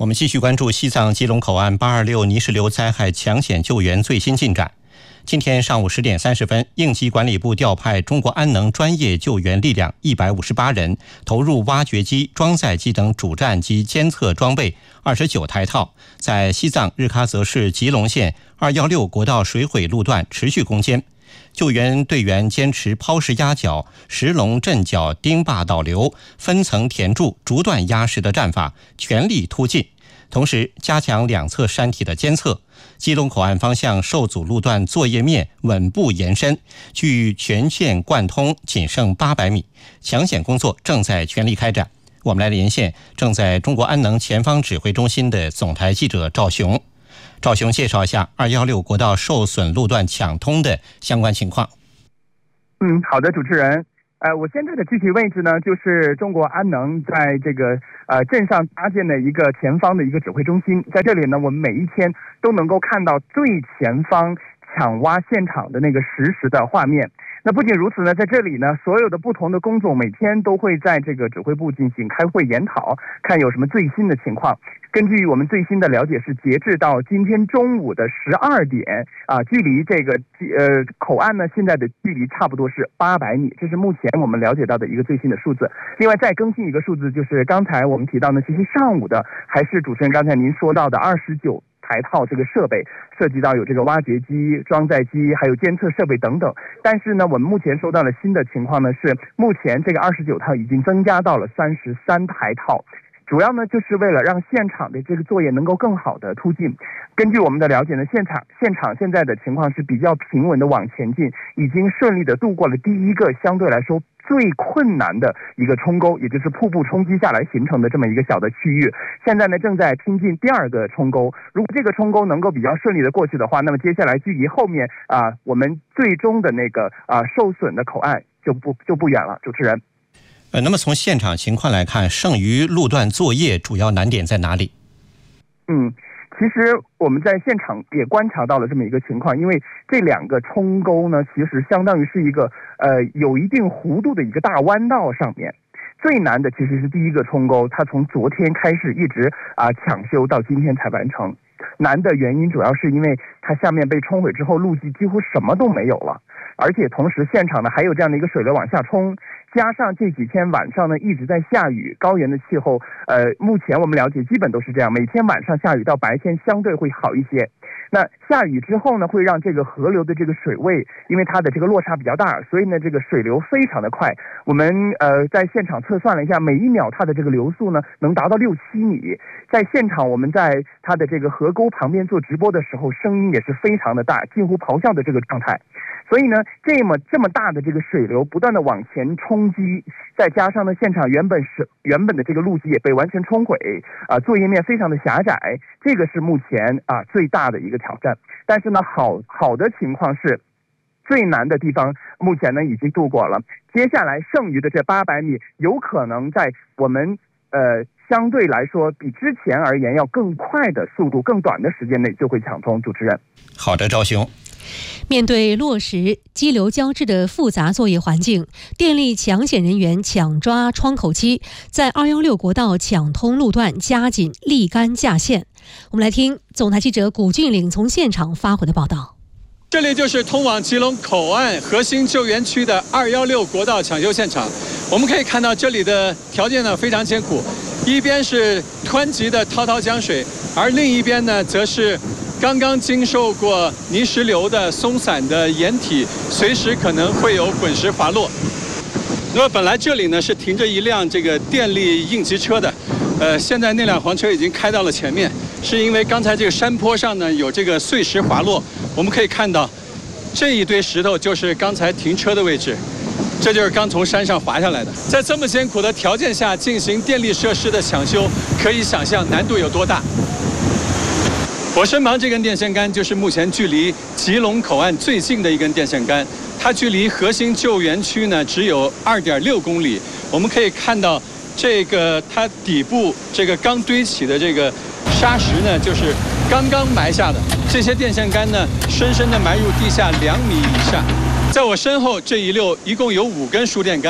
我们继续关注西藏基隆口岸826泥石流灾害抢险救援最新进展。今天上午10点30分，应急管理部调派中国安能专业救援力量158人，投入挖掘机、装载机等主战及监测装备29台套，在西藏日喀则市吉隆县216国道水毁路段持续攻坚。救援队员坚持抛石压脚、石龙镇脚、钉坝导流、分层填筑、逐段压实的战法，全力突进，同时加强两侧山体的监测。基隆口岸方向受阻路段作业面稳步延伸，距全线贯通仅剩800米，抢险工作正在全力开展。我们来连线正在中国安能前方指挥中心的总台记者赵雄。赵雄介绍一下216国道受损路段抢通的相关情况。 好的，主持人。我现在的具体位置呢，就是中国安能在这个镇上搭建的一个前方的一个指挥中心。在这里呢，我们每一天都能够看到最前方抢挖现场的那个实时的画面。那不仅如此呢，在这里呢，所有的不同的工种每天都会在这个指挥部进行开会研讨，看有什么最新的情况。根据我们最新的了解，是截至到今天中午的12点距离这个口岸呢，现在的距离差不多是800米，这是目前我们了解到的一个最新的数字。另外再更新一个数字，就是刚才我们提到呢，其实上午的还是主持人刚才您说到的29台套这个设备，涉及到有这个挖掘机、装载机，还有监测设备等等。但是呢，我们目前收到的新的情况呢，是目前这个29套已经增加到了33台套。主要呢，就是为了让现场的这个作业能够更好的突进。根据我们的了解呢，现场现在的情况是比较平稳的往前进，已经顺利的度过了第一个相对来说最困难的一个冲沟，也就是瀑布冲击下来形成的这么一个小的区域。现在呢，正在拼进第二个冲沟。如果这个冲沟能够比较顺利的过去的话，那么接下来距离后面我们最终的那个受损的口岸就不远了。主持人。 那么从现场情况来看，剩余路段作业主要难点在哪里？ 其实我们在现场也观察到了这么一个情况，因为这两个冲沟呢，其实相当于是一个有一定弧度的一个大弯道上面。最难的其实是第一个冲沟，它从昨天开始一直抢修到今天才完成。难的原因主要是因为它下面被冲毁之后，路基几乎什么都没有了，而且同时现场呢还有这样的一个水流往下冲，加上这几天晚上呢一直在下雨，高原的气候目前我们了解基本都是这样，每天晚上下雨到白天相对会好一些。那下雨之后呢，会让这个河流的这个水位，因为它的这个落差比较大，所以呢这个水流非常的快。我们在现场测算了一下，每1秒它的这个流速呢能达到6-7米。在现场我们在它的这个河沟旁边做直播的时候，声音也是非常的大，近乎咆哮的这个状态。所以呢，这么大的这个水流不断的往前冲击，再加上呢，现场原本的这个路基也被完全冲毁，作业面非常的狭窄，这个是目前最大的一个挑战。但是呢，好的情况是，最难的地方目前呢已经度过了，接下来剩余的这800米，有可能在我们相对来说比之前而言要更快的速度、更短的时间内就会抢通。主持人。 好的，赵雄。 面对落石、激流交织的复杂作业环境，电力抢险人员抢抓窗口期，在216国道抢通路段加紧立竿架线。我们来听总台记者古俊岭从现场发回的报道。 这里就是通往吉隆口岸核心救援区的216国道抢修现场。我们可以看到这里的条件呢非常艰苦，一边是湍急的滔滔江水，而另一边呢则是刚刚经受过泥石流的松散的岩体，随时可能会有滚石滑落。那么本来这里呢是停着一辆这个电力应急车的，现在那辆黄车已经开到了前面，是因为刚才这个山坡上呢有这个碎石滑落。我们可以看到这一堆石头就是刚才停车的位置，这就是刚从山上滑下来的。在这么艰苦的条件下进行电力设施的抢修，可以想象难度有多大。我身旁这根电线杆就是目前距离吉隆口岸最近的一根电线杆，它距离核心救援区呢只有2.6公里。我们可以看到这个它底部这个刚堆起的这个沙石呢，就是刚刚埋下的。这些电线杆呢深深地埋入地下2米以下。在我身后这一溜一共有5根输电杆，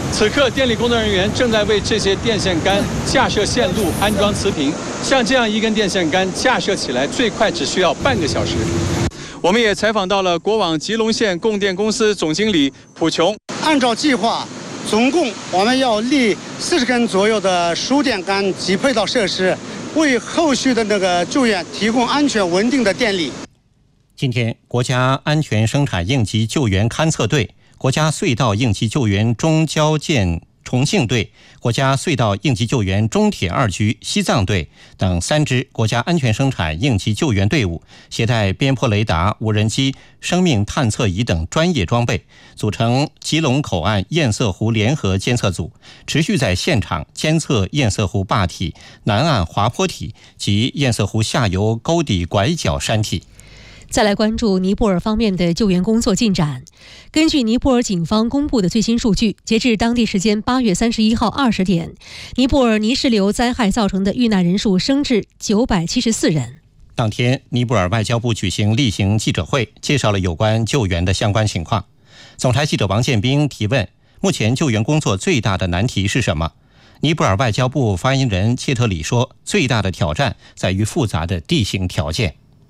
此刻，电力工作人员正在为这些电线杆架设线路、安装磁频。像这样一根电线杆架设起来，最快只需要半个小时。我们也采访到了国网吉隆县供电公司总经理蒲琼。 按照计划，总共我们要立40根左右的输电杆及配套设施，为后续的救援提供安全稳定的电力。 今天，国家安全生产应急救援勘测队、国家隧道应急救援中交建重庆队、国家隧道应急救援中铁2局西藏队等3支国家安全生产应急救援队伍，携带边坡雷达、无人机、生命探测仪等专业装备，组成吉隆口岸堰塞湖联合监测组，持续在现场监测堰塞湖坝体、南岸滑坡体及堰塞湖下游沟底拐角山体。 再来关注尼泊尔方面的救援工作进展。根据尼泊尔警方公布的最新数据，截至当地时间8月31号20点，尼泊尔泥石流灾害造成的遇难人数升至974人。 当天，尼泊尔外交部举行例行记者会，介绍了有关救援的相关情况。总台记者王建兵提问：目前救援工作最大的难题是什么？尼泊尔外交部发言人切特里说，最大的挑战在于复杂的地形条件。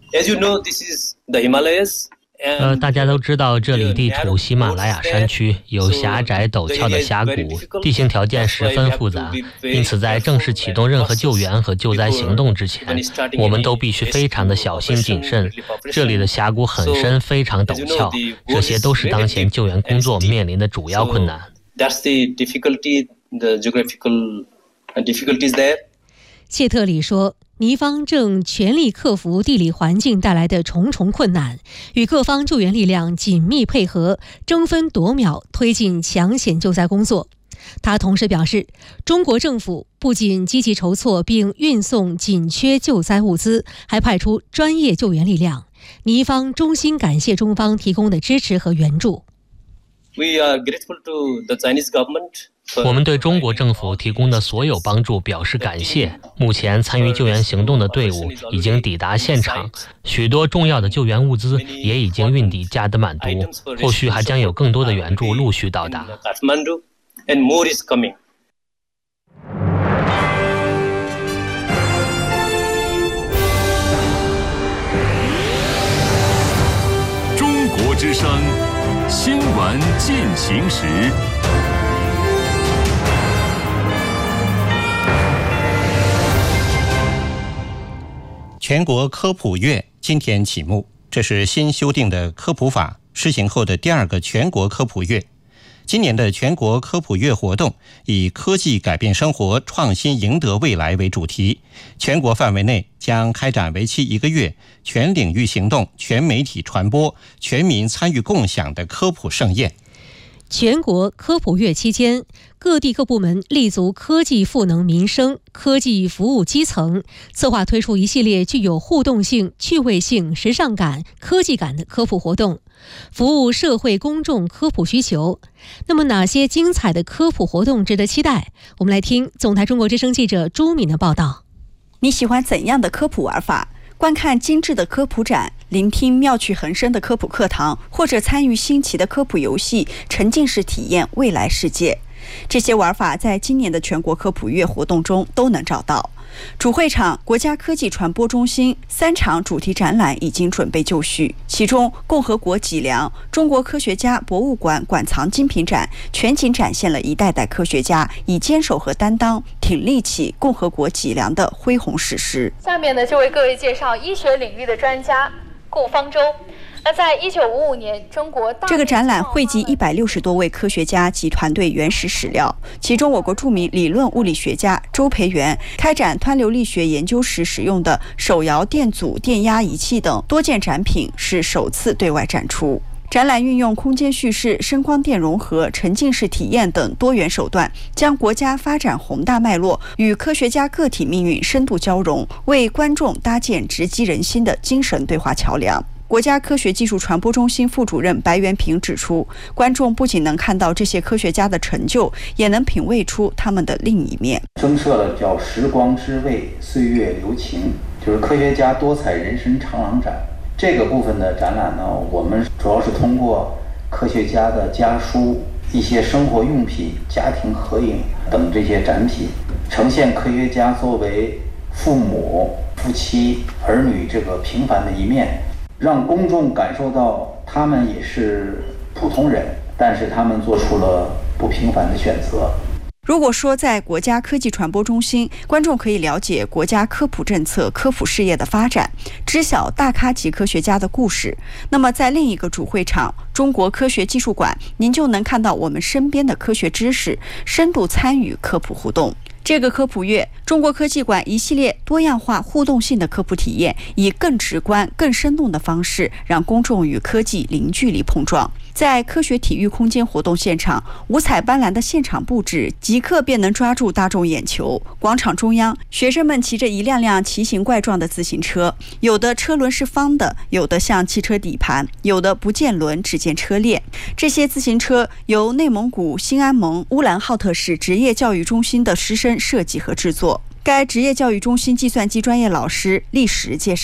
大家都知道，这里地处喜马拉雅山区，有狭窄陡峭的峡谷，地形条件十分复杂，因此在正式启动任何救援和救灾行动之前，我们都必须非常的小心谨慎。这里的峡谷很深，非常陡峭，这些都是当前救援工作面临的主要困难。 切特里说，尼方正全力克服地理环境带来的重重困难，与各方救援力量紧密配合，争分夺秒推进抢险救灾工作。他同时表示，中国政府不仅积极筹措并运送紧缺救灾物资，还派出专业救援力量。尼方衷心感谢中方提供的支持和援助。 我们对中国政府提供的所有帮助表示感谢。目前参与救援行动的队伍已经抵达现场，许多重要的救援物资也已经运抵加德满都，后续还将有更多的援助陆续到达。 中国之声新闻进行时。 全国科普月今天启幕，这是新修订的科普法施行后的第2个全国科普月。今年的全国科普月活动以科技改变生活，创新赢得未来为主题，全国范围内将开展为期1个月、全领域行动、全媒体传播、全民参与共享的科普盛宴。 全国科普月期间，各地各部门立足科技赋能民生、科技服务基层，策划推出一系列具有互动性、趣味性、时尚感、科技感的科普活动，服务社会公众科普需求。那么哪些精彩的科普活动值得期待？我们来听总台中国之声记者朱敏的报道。 你喜欢怎样的科普玩法？观看精致的科普展，聆听妙趣横生的科普课堂，或者参与新奇的科普游戏，沉浸式体验未来世界。这些玩法在今年的全国科普月活动中都能找到。主会场国家科技传播中心3场主题展览已经准备就绪，其中共和国脊梁中国科学家博物馆馆藏精品展全景展现了一代代科学家以坚守和担当挺立起共和国脊梁的恢宏史诗。 下面呢，就为各位介绍医学领域的专家顾方舟。那在1955年，中国这个展览汇集160多位科学家及团队原始史料，其中我国著名理论物理学家周培源开展湍流力学研究时使用的手摇电阻电压仪器等多件展品是首次对外展出。展览运用空间叙事、声光电融合、沉浸式体验等多元手段，将国家发展宏大脉络与科学家个体命运深度交融，为观众搭建直击人心的精神对话桥梁。国家科学技术传播中心副主任白元平指出，观众不仅能看到这些科学家的成就，也能品味出他们的另一面。 增设了叫时光之味，岁月留情，就是科学家多彩人生长廊展。这个部分的展览呢，我们主要是通过科学家的家书、 一些生活用品、家庭合影等这些展品，呈现科学家作为父母、夫妻、儿女这个平凡的一面，让公众感受到他们也是普通人，但是他们做出了不平凡的选择。 如果说在国家科技传播中心，观众可以了解国家科普政策、科普事业的发展，知晓大咖级科学家的故事，那么在另一个主会场中国科学技术馆，您就能看到我们身边的科学知识，深度参与科普互动。这个科普月，中国科技馆一系列多样化、互动性的科普体验，以更直观、更生动的方式，让公众与科技零距离碰撞。在科学体育空间活动现场，五彩斑斓的现场布置即刻便能抓住大众眼球。广场中央，学生们骑着一辆辆奇形怪状的自行车，有的车轮是方的，有的像汽车底盘，有的不见轮，只见车链。这些自行车由内蒙古兴安盟乌兰浩特市职业教育中心的师生设计和制作。该职业教育中心计算机专业老师厉石介绍。